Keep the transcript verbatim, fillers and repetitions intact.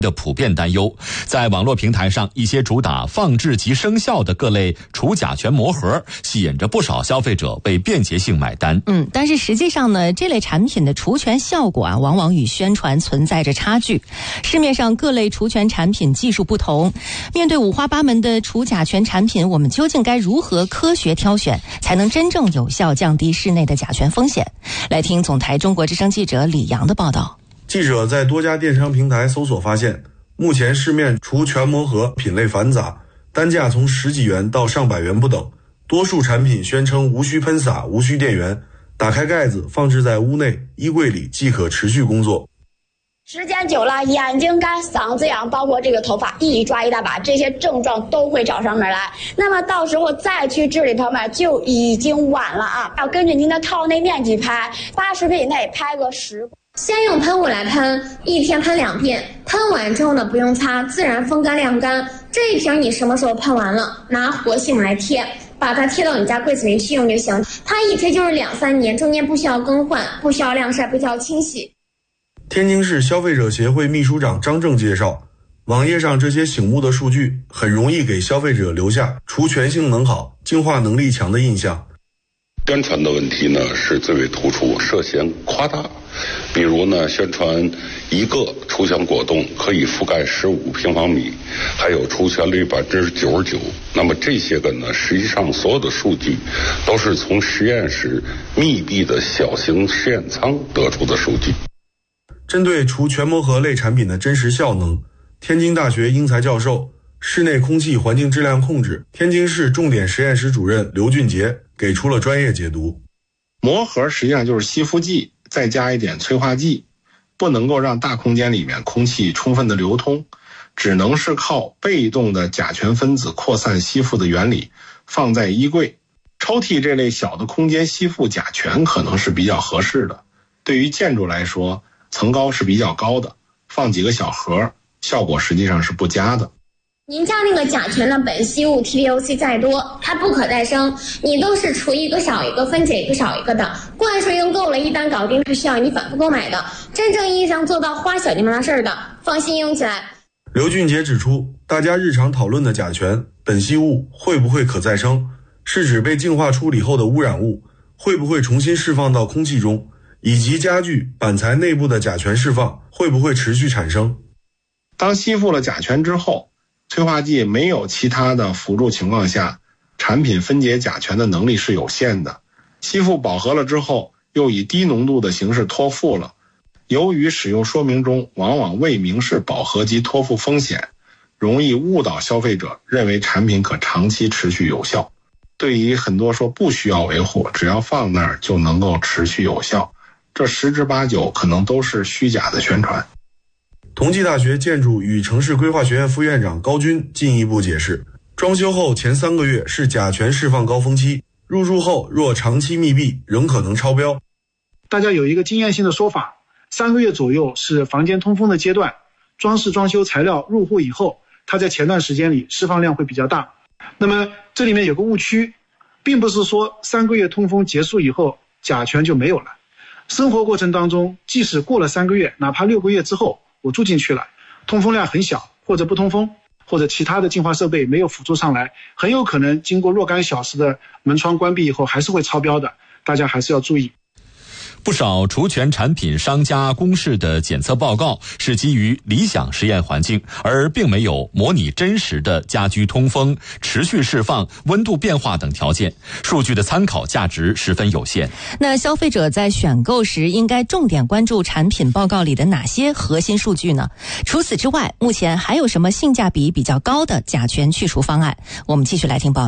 的普遍担忧。在网络平台上，一些主打放置及生效的各类除甲醛膜盒吸引着不少消费者为便捷性买单。 嗯，但是实际上呢，这类产品的除醛效果啊，往往与宣传存在着差距。市面上各类除醛产品技术不同，面对五花八门的除甲醛产品，我们究竟该如何科学挑选，才能真正有效降低室内的甲醛风险？来听总台中国之声记者李阳的报道。 记者在多家电商平台搜索发现，目前市面除醛膜盒品类繁杂，单价从十几元到上百元不等，多数产品宣称无需喷洒、无需电源，打开盖子放置在屋内衣柜里即可持续工作。 时间久了，眼睛干、嗓子痒，包括这个头发一抓一大把，这些症状都会找上门来。那么到时候再去治理，朋友们就已经晚了啊！要根据您的套内面积拍，八十平以内拍个十。 先用喷雾来喷，一天喷两遍，喷完之后呢，不用擦，自然风干晾干。这一瓶你什么时候喷完了，拿活性来贴，把它贴到你家柜子里去用就行。它一贴就是两三年，中间不需要更换，不需要晾晒，不需要清洗。 天津市消费者协会秘书长张正介绍，网页上这些醒目的数据很容易给消费者留下除醛性能好、净化能力强的印象。 宣传的问题呢是最为突出，涉嫌夸大。比如呢，宣传一个除醛果冻可以覆盖十五平方米，还有除醛率百分之九十九。那么这些个呢，实际上所有的数据都是从实验室密闭的小型实验舱得出的数据。 针对除醛膜盒类产品的真实效能，天津大学英才教授、室内空气环境质量控制天津市重点实验室主任刘俊杰给出了专业解读。 膜盒实际上就是吸附剂再加一点催化剂，不能够让大空间里面空气充分的流通，只能是靠被动的甲醛分子扩散吸附的原理，放在衣柜、抽屉这类小的空间吸附甲醛可能是比较合适的。对于建筑来说，层高是比较高的，放几个小盒，效果实际上是不佳的。 您家那个甲醛的苯吸物 T P O C 再多，它不可再生，你都是除一个少一个，分解一个少一个的，灌水用够了，一单搞定是需要你反复购买的。真正意义上做到花小鸡毛大事儿的，放心用起来。 刘俊杰指出，大家日常讨论的甲醛、苯吸物会不会可再生，是指被净化处理后的污染物会不会重新释放到空气中，以及家具、板材内部的甲醛释放会不会持续产生。 当吸附了甲醛之后，催化剂没有其他的辅助情况下，产品分解甲醛的能力是有限的。吸附饱和了之后，又以低浓度的形式脱附了。由于使用说明中往往未明示饱和及脱附风险，容易误导消费者认为产品可长期持续有效。对于很多说不需要维护，只要放那儿就能够持续有效，这十之八九可能都是虚假的宣传。 同济大学建筑与城市规划学院副院长高军进一步解释，装修后前三个月是甲醛释放高峰期，入住后若长期密闭仍可能超标。 大家有一个经验性的说法，三个月左右是房间通风的阶段，装饰装修材料入户以后，它在前段时间里释放量会比较大。那么这里面有个误区，并不是说三个月通风结束以后甲醛就没有了。生活过程当中，即使过了三个月，哪怕六个月之后我住进去了，通风量很小，或者不通风，或者其他的净化设备没有辅助上来，很有可能经过若干小时的门窗关闭以后还是会超标的，大家还是要注意。 不少除醛产品商家公示的检测报告是基于理想实验环境，而并没有模拟真实的家居通风、持续释放、温度变化等条件，数据的参考价值十分有限。 那消费者在选购时应该重点关注产品报告里的哪些核心数据呢？除此之外，目前还有什么性价比比较高的甲醛去除方案？我们继续来听报道。